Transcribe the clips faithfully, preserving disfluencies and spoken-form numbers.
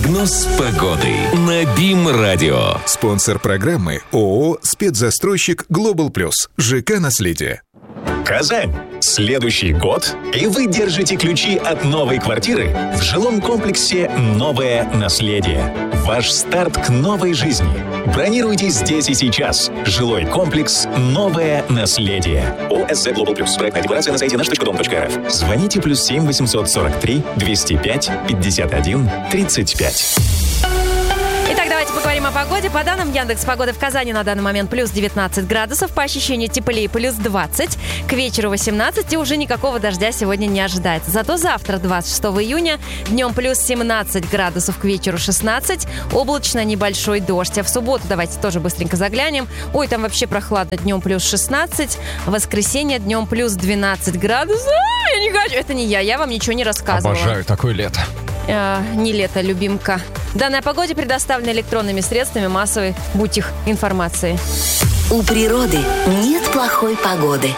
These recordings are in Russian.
Прогноз погоды на БИМ-радио. Спонсор программы ООО «Спецзастройщик Глобал Плюс». ЖК «Наследие». Казань. Следующий год, и вы держите ключи от новой квартиры в жилом комплексе «Новое наследие». Ваш старт к новой жизни. Бронируйте здесь и сейчас. Жилой комплекс «Новое наследие». ОСЗ Global Plus. Проектная декларация на сайте наш точка дом точка эр эф. Звоните плюс семь восемьсот сорок три двести пять пятьдесят один тридцать пять. Итак, давайте поговорим о погоде. По данным Яндекс.Погоды, в Казани на данный момент плюс девятнадцать градусов, по ощущению теплее плюс двадцать, к вечеру восемнадцать, и уже никакого дождя сегодня не ожидается. Зато завтра, двадцать шестого июня, днем плюс семнадцать градусов, к вечеру шестнадцать, облачно небольшой дождь. А в субботу давайте тоже быстренько заглянем. Ой, там вообще прохладно, днем плюс шестнадцать, в воскресенье днем плюс двенадцать градусов. А, я не хочу, это не я, я вам ничего не рассказывала. Обожаю такое лето. Э, не лето, любимка. Данная погода предоставлена электронными средствами массовой, будь их, информации. У природы нет плохой погоды.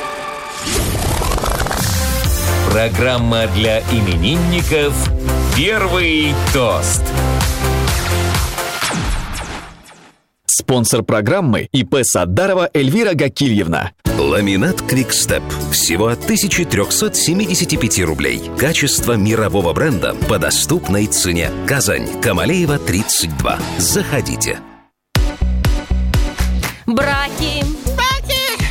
Программа для именинников «Первый тост». Спонсор программы ИП Саддарова Эльвира Гакильевна. Ламинат Квикстеп. Всего от тысяча триста семьдесят пять рублей. Качество мирового бренда по доступной цене. Казань. Камалеева, тридцать два. Заходите. Браки. Браки.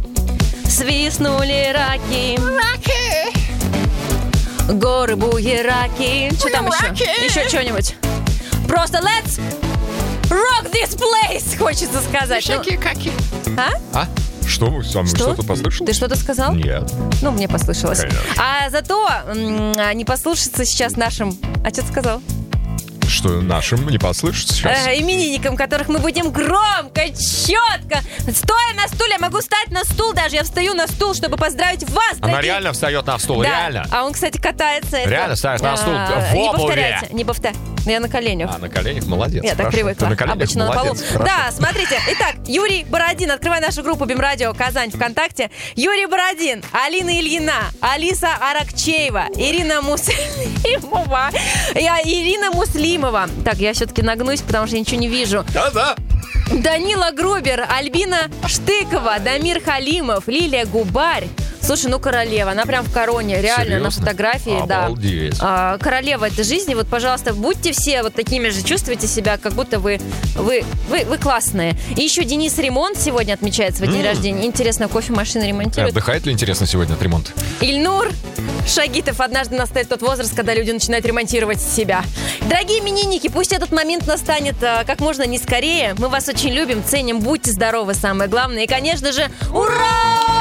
Свистнули раки. Раки. Горы, буераки. Что там еще? Еще что-нибудь. Просто let's rock this place, хочется сказать. Какие-какие. А? А? Что вы сам Что? что-то послышал? Ты что-то сказал? Нет. Ну, мне послышалось. Конечно. А зато м- не послушаться сейчас нашим... А что ты сказал? Что нашим не послышится сейчас? Э, именинникам, которых мы будем громко, четко, стоя на стуле. Я могу встать на стул даже. Я встаю на стул, чтобы поздравить вас, Она дорогие. реально встает на стул, Да. реально. А он, кстати, катается. это- Реально встаешь на стул, А, в Не обуви. повторяйте, не повторяйте. Я на коленях. А, на коленях? Молодец. Я так хорошо. привыкла. Ты на коленях? Обычно Молодец, на полу. хорошо. Да, смотрите. Итак, Юрий Бородин. Открывай нашу группу БИМ-радио Казань ВКонтакте. Юрий Бородин, Алина Ильина, Алиса Аракчеева, Ирина Муслимова. Я Ирина Муслимова. Так, я все-таки нагнусь, потому что я ничего не вижу. Да-да. Данила Грубер, Альбина Штыкова, Дамир Халимов, Лилия Губарь. Слушай, ну королева, она прям в короне, реально, Серьезно? на фотографии, Обалдеть. да. А, королева этой жизни, вот, пожалуйста, будьте все вот такими же, чувствуйте себя, как будто вы, вы, вы, вы классные. И еще Денис Ремонт сегодня отмечает свой день М. рождения. Интересно, кофемашины ремонтируют? Отдыхает ли, интересно, сегодня от ремонта? Ильнур Шагитов. Однажды настает тот возраст, когда люди начинают ремонтировать себя. Дорогие именинники, пусть этот момент настанет а, как можно не скорее. Мы вас очень любим, ценим. Будьте здоровы, самое главное. И, конечно же, ура!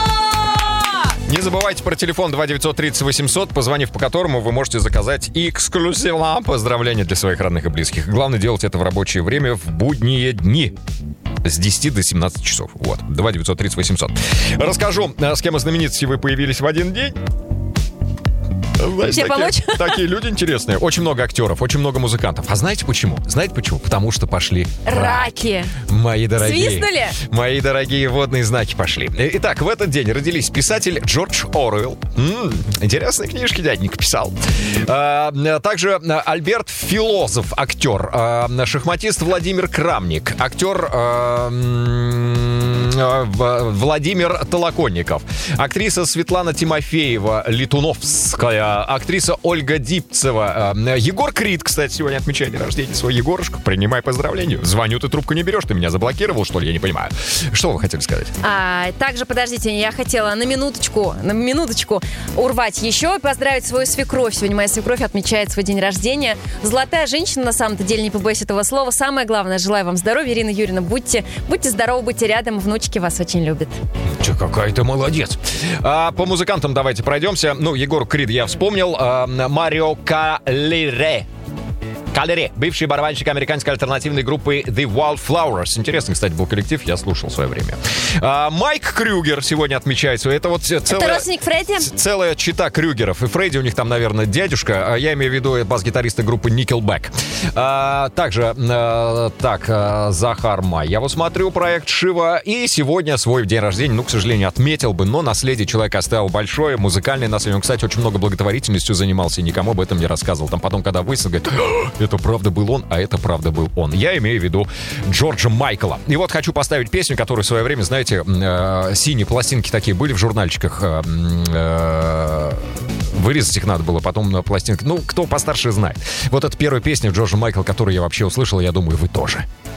Не забывайте про телефон два девятьсот тридцать восемьсот, позвонив по которому вы можете заказать эксклюзивное поздравление для своих родных и близких. Главное делать это в рабочее время в будние дни. С десяти до семнадцати часов. Вот. два девятьсот тридцать восемьсот. Расскажу, с кем из знаменитостей вы появились в один день. Знаете, Тебе такие, помочь? такие люди интересные. Очень много актеров, очень много музыкантов. А знаете почему? Знаете почему? Потому что пошли Раки. Мои дорогие. Свистнули? Мои дорогие водные знаки пошли. Итак, в этот день родились писатель Джордж Оруэлл. М-м, интересные книжки дяденька писал. А, также Альберт Филозов, актер. А, шахматист Владимир Крамник. Актер а, м, а, Владимир Толоконников. Актриса Светлана Тимофеева, Летуновская. Актриса Ольга Дипцева. Егор Крид, кстати, сегодня отмечает день рождения. Свой Егорушка, принимай поздравления. Звоню, ты трубку не берешь, ты меня заблокировал, что ли? Я не понимаю. Что вы хотели сказать? А, также, подождите, я хотела на минуточку, на минуточку урвать еще и поздравить свою свекровь. Сегодня моя свекровь отмечает свой день рождения. Золотая женщина, на самом-то деле, не побоюсь этого слова. Самое главное, желаю вам здоровья, Ирина Юрьевна. Будьте, будьте здоровы, будьте рядом. Внучки вас очень любят. Че, какая ты молодец. А, по музыкантам давайте пройдемся. Ну, Егор Крид я вспомнил. А, Марио Калере. Калере, бывший барабанщик американской альтернативной группы The Wildflowers. Интересный, кстати, был коллектив, я слушал в свое время. А, Майк Крюгер сегодня отмечает свой. Это вот целая, Это родственник Фредди? целая чета Крюгеров. И Фредди у них там, наверное, дядюшка. А я имею в виду бас-гитариста группы Nickelback. А, также, а, так, а, Захар Май. Я вот смотрю проект Шива. И сегодня свой день рождения, ну, к сожалению, отметил бы. Но наследие человека оставил большое. Музыкальное наследие. Он, кстати, очень много благотворительностью занимался. И никому об этом не рассказывал. Там потом, когда выяснил, говорит, это правда был он, а это правда был он. Я имею в виду Джорджа Майкла. И вот хочу поставить песню, которую в свое время, знаете, э, синие пластинки такие были в журнальчиках. Э, э, вырезать их надо было потом на пластинке. Ну, кто постарше знает. Вот это первая песня Джорджа Майкла, которую я вообще услышал, я думаю, вы тоже.